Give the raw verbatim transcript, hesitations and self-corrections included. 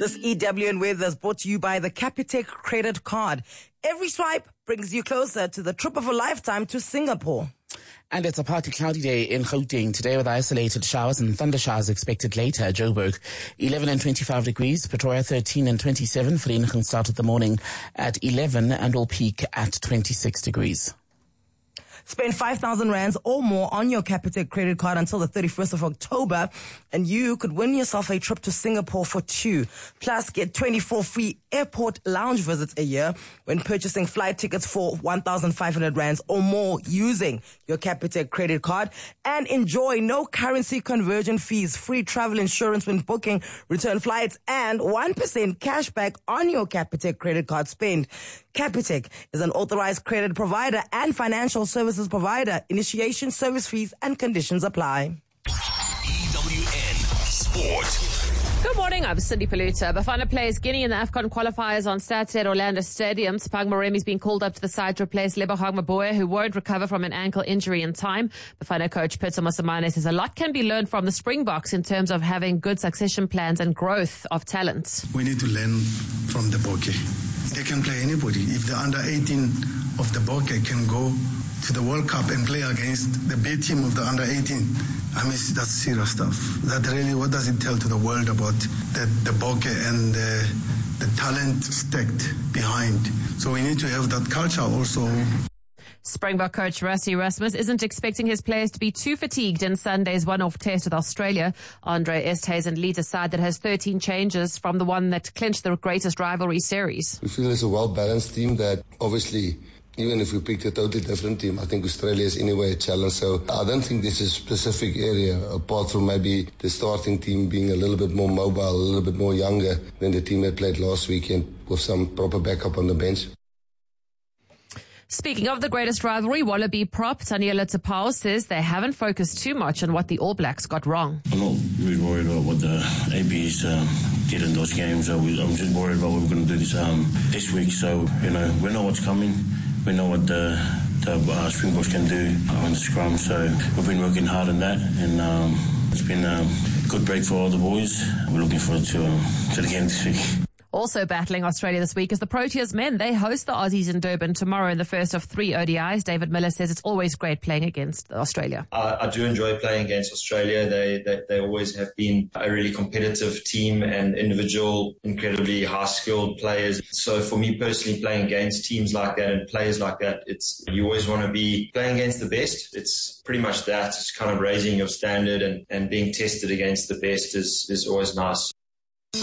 This E W N weather is brought to you by the Capitec credit card. Every swipe brings you closer to the trip of a lifetime to Singapore. And it's a partly cloudy day in Gauteng today with isolated showers and thunder showers expected later. Joburg, eleven and twenty-five degrees. Pretoria, thirteen and twenty-seven. Vereeniging started the morning at eleven and will peak at twenty-six degrees. Spend five thousand rands or more on your Capitec credit card until the thirty-first of October, and you could win yourself a trip to Singapore for two. Plus, get twenty-four free airport lounge visits a year when purchasing flight tickets for one thousand five hundred rands or more using your Capitec credit card. And enjoy no currency conversion fees, free travel insurance when booking return flights, and one percent cash back on your Capitec credit card spend. Capitec is an authorized credit provider and financial services provider. Initiation, service fees, and conditions apply. E W N Sport. Good morning, I'm Cindy Paluta. Bafana plays Guinea in the AFCON qualifiers on Saturday at Orlando Stadium. Sipang Moremi's been called up to the side to replace Lebohang Maboe, who won't recover from an ankle injury in time. Bafana coach Pitso Mosimane says a lot can be learned from the Springboks in terms of having good succession plans and growth of talent. We need to learn from the Bokke. They can play anybody. If the under eighteen of the Bokke can go to the World Cup and play against the B team of the under eighteen, I mean, that's serious stuff. That really, what does it tell to the world about the, the Bokke and the, the talent stacked behind? So we need to have that culture also. Springbok coach Rassie Erasmus isn't expecting his players to be too fatigued in Sunday's one-off test with Australia. Andre Esthuizen leads a side that has thirteen changes from the one that clinched the greatest rivalry series. We feel it's a well-balanced team that obviously, even if we picked a totally different team, I think Australia is anyway a challenge. So I don't think there's a specific area, apart from maybe the starting team being a little bit more mobile, a little bit more younger than the team that played last weekend with some proper backup on the bench. Speaking of the greatest rivalry, Wallaby prop Taniela Tapau says they haven't focused too much on what the All Blacks got wrong. I'm not really worried about what the A Bs um, did in those games. I'm just worried about what we're going to do this, um, this week. So, you know, we know what's coming. We know what the, the uh, Springboks can do on the scrum. So we've been working hard on that, and um, it's been um, a good break for all the boys. We're looking forward to, um, to the game this week. Also battling Australia this week is the Proteas men. They host the Aussies in Durban tomorrow in the first of three O D Is. David Miller says it's always great playing against Australia. Uh, I do enjoy playing against Australia. They, they they always have been a really competitive team and individual, incredibly high-skilled players. So for me personally, playing against teams like that and players like that, it's you always want to be playing against the best. It's pretty much that. It's kind of raising your standard and, and being tested against the best is, is always nice.